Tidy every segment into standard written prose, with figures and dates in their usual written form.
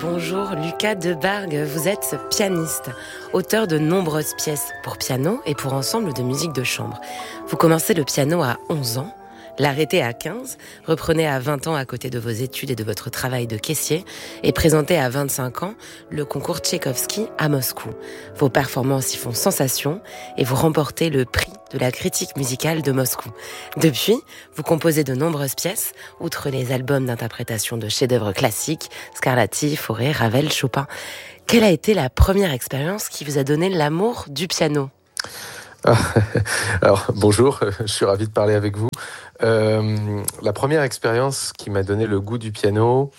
Bonjour Lucas Debargue, vous êtes pianiste, auteur de nombreuses pièces pour piano et pour ensemble de musique de chambre. Vous commencez le piano à 11 ans, l'arrêtez à 15, reprenez à 20 ans à côté de vos études et de votre travail de caissier et présentez à 25 ans le concours Tchaïkovski à Moscou. Vos performances y font sensation et vous remportez le prix de la critique musicale de Moscou. Depuis, vous composez de nombreuses pièces, outre les albums d'interprétation de chefs-d'œuvre classiques, Scarlatti, Fauré, Ravel, Chopin. Quelle a été la première expérience qui vous a donné l'amour du piano ? Alors, bonjour, je suis ravi de parler avec vous. La première expérience qui m'a donné le goût du piano,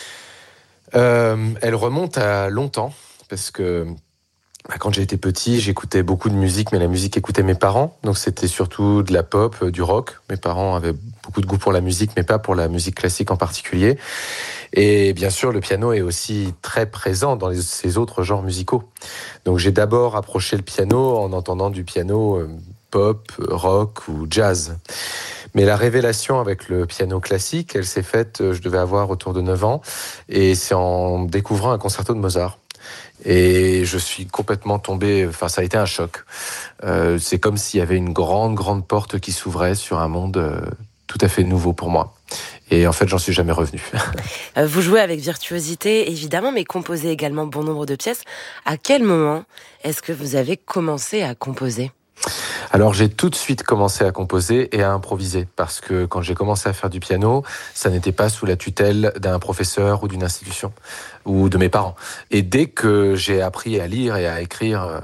elle remonte à longtemps, parce que quand j'étais petit, j'écoutais beaucoup de musique, mais la musique écoutait mes parents, donc c'était surtout de la pop, du rock. Mes parents avaient beaucoup de goût pour la musique, mais pas pour la musique classique en particulier. Et bien sûr, le piano est aussi très présent dans ces autres genres musicaux. Donc j'ai d'abord approché le piano en entendant du piano pop, rock ou jazz. Mais la révélation avec le piano classique, elle s'est faite, je devais avoir autour de 9 ans, et c'est en découvrant un concerto de Mozart. Et je suis complètement tombé, ça a été un choc. C'est comme s'il y avait une grande porte qui s'ouvrait sur un monde tout à fait nouveau pour moi. Et en fait, j'en suis jamais revenu. Vous jouez avec virtuosité, évidemment, mais composez également bon nombre de pièces. À quel moment est-ce que vous avez commencé à composer ? Alors j'ai tout de suite commencé à composer et à improviser, parce que quand j'ai commencé à faire du piano, ça n'était pas sous la tutelle d'un professeur ou d'une institution, ou de mes parents. Et dès que j'ai appris à lire et à écrire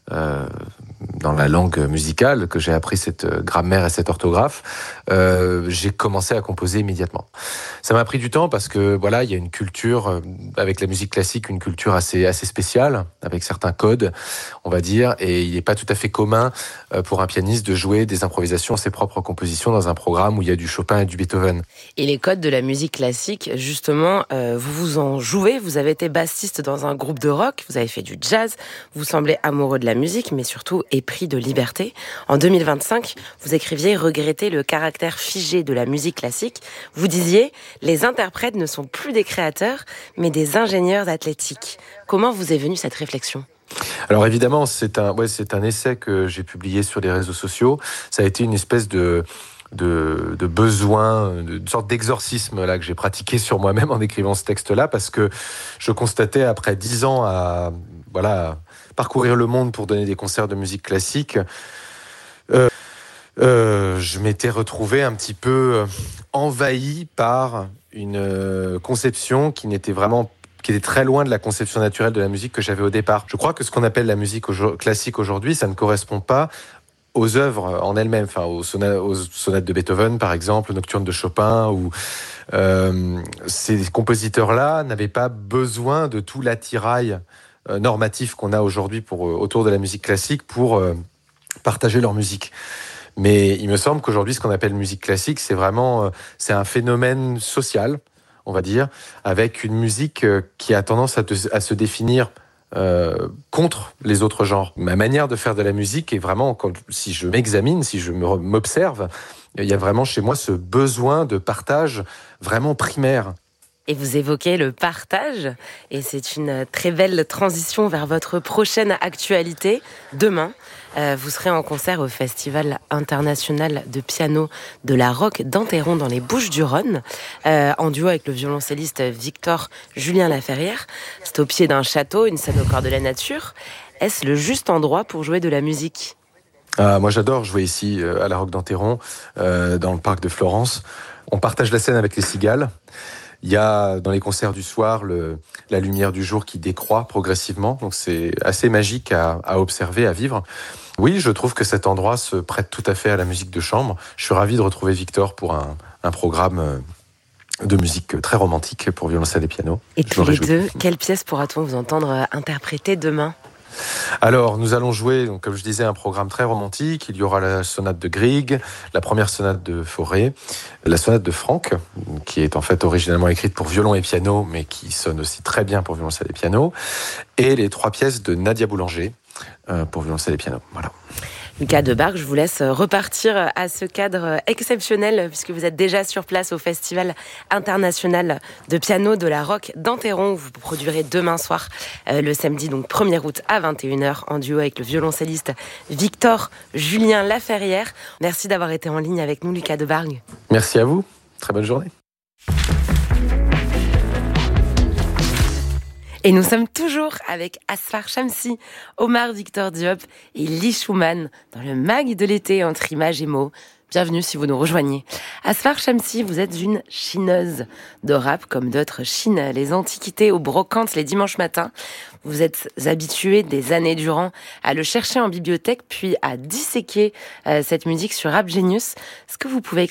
dans la langue musicale, que j'ai appris cette grammaire et cette orthographe, j'ai commencé à composer immédiatement. Ça m'a pris du temps parce que voilà, il y a une culture avec la musique classique, une culture assez spéciale, avec certains codes, on va dire, et il n'est pas tout à fait commun pour un pianiste de jouer des improvisations, ses propres compositions dans un programme où il y a du Chopin et du Beethoven. Et les codes de la musique classique, justement, vous en jouez. Vous avez été bassiste dans un groupe de rock, vous avez fait du jazz, vous semblez amoureux de la musique, mais surtout épris de liberté. En 2025, vous écriviez regretter le caractère figé de la musique classique. Vous disiez, les interprètes ne sont plus des créateurs, mais des ingénieurs athlétiques. Comment vous est venue cette réflexion ? Alors évidemment, c'est un essai que j'ai publié sur les réseaux sociaux. Ça a été une espèce de besoin, une sorte d'exorcisme là que j'ai pratiqué sur moi-même en écrivant ce texte-là, parce que je constatais après 10 ans à parcourir le monde pour donner des concerts de musique classique, je m'étais retrouvé un petit peu envahi par une conception qui était très loin de la conception naturelle de la musique que j'avais au départ. Je crois que ce qu'on appelle la musique classique aujourd'hui, ça ne correspond pas aux œuvres en elles-mêmes, aux sonates de Beethoven, par exemple, aux nocturnes de Chopin, où ces compositeurs-là n'avaient pas besoin de tout l'attirail normatif qu'on a aujourd'hui autour de la musique classique pour partager leur musique. Mais il me semble qu'aujourd'hui, ce qu'on appelle musique classique, c'est un phénomène social, on va dire, avec une musique qui a tendance à se définir contre les autres genres. Ma manière de faire de la musique est vraiment, si je m'examine, si je m'observe, il y a vraiment chez moi ce besoin de partage vraiment primaire. Et vous évoquez le partage, et c'est une très belle transition vers votre prochaine actualité. Demain, vous serez en concert au Festival international de piano de la Roque d'Enterron dans les Bouches-du-Rhône, en duo avec le violoncelliste Victor Julien Laferrière. C'est au pied d'un château, une scène au cœur de la nature. Est-ce le juste endroit pour jouer de la musique ? Moi, j'adore jouer ici, à la Roque d'Enterron, dans le parc de Florence. On partage la scène avec les cigales. Il y a dans les concerts du soir la lumière du jour qui décroît progressivement, donc c'est assez magique à observer, à vivre. Oui, je trouve que cet endroit se prête tout à fait à la musique de chambre. Je suis ravi de retrouver Victor pour un programme de musique très romantique pour violoncelle et piano. Et tous les deux, quelle pièce pourra-t-on vous entendre interpréter demain ? Alors, nous allons jouer, donc, comme je disais, un programme très romantique. Il y aura la sonate de Grieg, la première sonate de Fauré, la sonate de Franck, qui est en fait originellement écrite pour violon et piano, mais qui sonne aussi très bien pour violoncelle et piano, et les 3 pièces de Nadia Boulanger pour violoncelle et piano. Voilà. Lucas Debargue, je vous laisse repartir à ce cadre exceptionnel puisque vous êtes déjà sur place au Festival international de piano de la Roque d'Enterron où vous produirez demain soir, le samedi donc 1er août à 21h en duo avec le violoncelliste Victor Julien Laferrière. Merci d'avoir été en ligne avec nous, Lucas Debargue. Merci à vous. Très bonne journée. Et nous sommes toujours avec Asfar Shamsi, Omar Victor Diop et Lee Schumann dans le mag de l'été entre images et mots. Bienvenue si vous nous rejoignez. Asfar Shamsi, vous êtes une chineuse de rap comme d'autres chinent les antiquités aux brocantes les dimanches matins. Vous êtes habituée des années durant à le chercher en bibliothèque puis à disséquer cette musique sur Rap Genius. Est-ce que vous pouvez